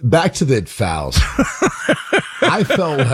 back to the fouls. I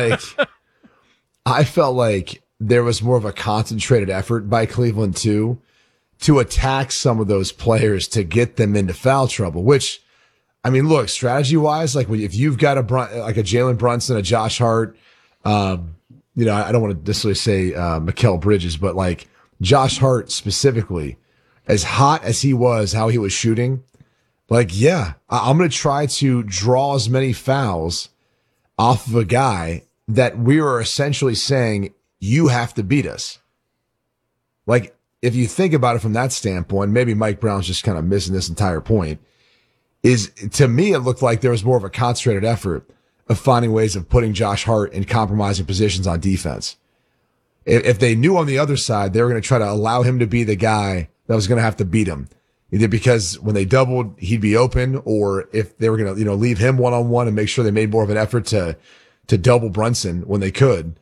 felt like there was more of a concentrated effort by Cleveland too to attack some of those players to get them into foul trouble, which, I mean, look, strategy wise, like if you've got a Jalen Brunson, a Josh Hart, I don't want to necessarily say, Mikal Bridges, but like Josh Hart specifically, as hot as he was, how he was shooting, like, yeah, I'm going to try to draw as many fouls off of a guy that we were essentially saying, you have to beat us. Like, if you think about it from that standpoint, maybe Mike Brown's just kind of missing this entire point, is to me, it looked like there was more of a concentrated effort of finding ways of putting Josh Hart in compromising positions on defense. If they knew on the other side, they were going to try to allow him to be the guy that was going to have to beat him. Either because when they doubled, he'd be open, or if they were going to, leave him one-on-one and make sure they made more of an effort to double Brunson when they could.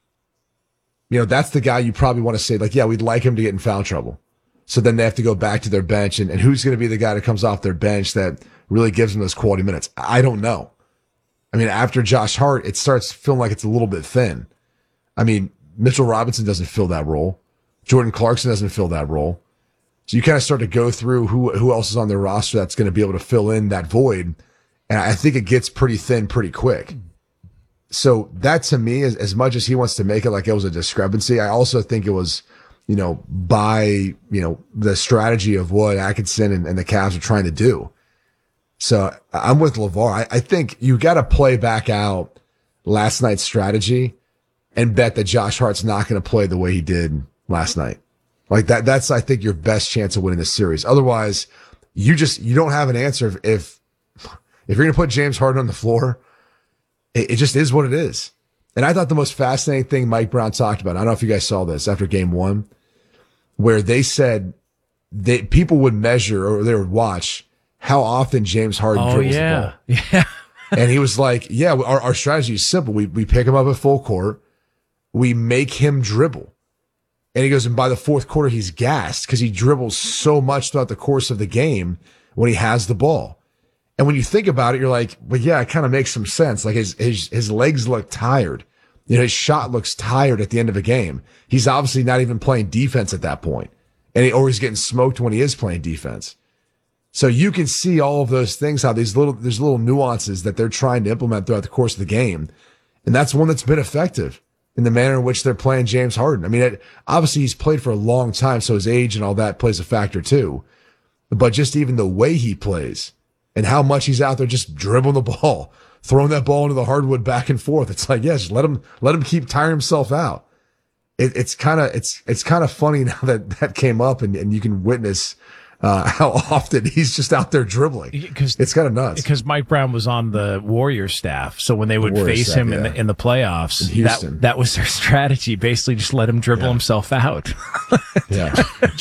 That's the guy you probably want to say, like, yeah, we'd like him to get in foul trouble. So then they have to go back to their bench, and who's going to be the guy that comes off their bench that really gives them those quality minutes? I don't know. I mean, after Josh Hart, it starts feeling like it's a little bit thin. I mean, Mitchell Robinson doesn't fill that role. Jordan Clarkson doesn't fill that role. So you kind of start to go through who else is on their roster that's going to be able to fill in that void. And I think it gets pretty thin pretty quick. So that, to me, as much as he wants to make it like it was a discrepancy, I also think it was, by, the strategy of what Atkinson and the Cavs are trying to do. So I'm with LeVar. I think you got to play back out last night's strategy and bet that Josh Hart's not going to play the way he did last night. Like that's, I think, your best chance of winning this series. Otherwise, you don't have an answer. If you're going to put James Harden on the floor, it just is what it is. And I thought the most fascinating thing Mike Brown talked about, I don't know if you guys saw this after game one, where they said that people would measure or they would watch how often James Harden dribbles the ball. Yeah. And he was like, yeah, our strategy is simple. We pick him up at full court. We make him dribble. And he goes, and by the fourth quarter, he's gassed because he dribbles so much throughout the course of the game when he has the ball. And when you think about it, you're like, well, yeah, it kind of makes some sense. Like his legs look tired. His shot looks tired at the end of a game. He's obviously not even playing defense at that point. Or he's getting smoked when he is playing defense. So you can see all of those things, how there's little nuances that they're trying to implement throughout the course of the game. And that's one that's been effective in the manner in which they're playing James Harden. I mean, obviously he's played for a long time, so his age and all that plays a factor too. But just even the way he plays and how much he's out there just dribbling the ball, throwing that ball into the hardwood back and forth. It's like, yes, let him keep tiring himself out. It's kind of funny now that came up and you can witness how often he's just out there dribbling. It's kind of nuts. Because Mike Brown was on the Warriors staff, so when they would face him in the playoffs, that was their strategy. Basically, just let him dribble himself out. Yeah,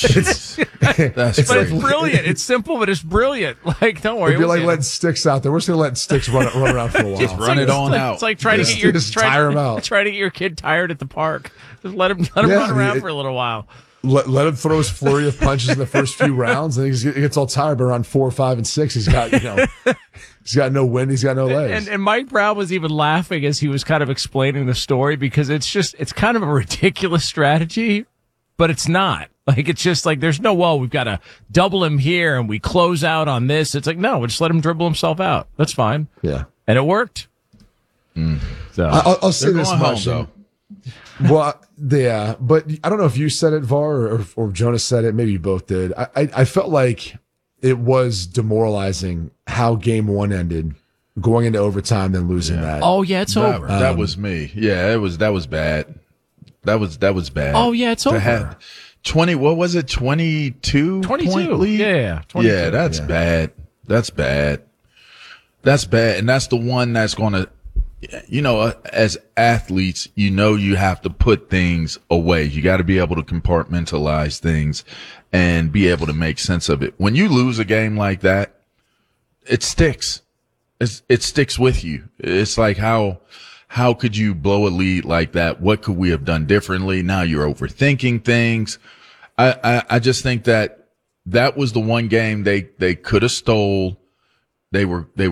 it's brilliant. It's simple, but it's brilliant. Like, don't worry. It'd be like letting Sticks out there. We're just gonna let Sticks run around for a while. Just run it on out. It's like trying to get your kid tired at the park. Just let him run around for a little while. Let him throw his flurry of punches in the first few rounds, and he gets all tired. But around 4, 5, and 6, he's got he's got no wind, he's got no legs. And Mike Brown was even laughing as he was kind of explaining the story because it's kind of a ridiculous strategy, but it's not. Like, it's just like there's no, we've got to double him here and we close out on this. It's like, no, we'll just let him dribble himself out. That's fine. Yeah, and it worked. So I'll say this much though. Well, yeah, but I don't know if you said it, Var, or Jonas said it. Maybe you both did. I felt like it was demoralizing how game one ended, going into overtime, then losing that. Oh yeah, it's over. That was me. Yeah, that was bad. That was bad. Oh yeah, it's over. 20. What was it? 22 point lead. Yeah. 22. Yeah, that's bad. That's bad. That's bad, and that's the one that's going to. As athletes, you have to put things away. You got to be able to compartmentalize things and be able to make sense of it. When you lose a game like that, it sticks. It sticks with you. It's like, how could you blow a lead like that? What could we have done differently? Now you're overthinking things. I just think that was the one game they could have stole. They were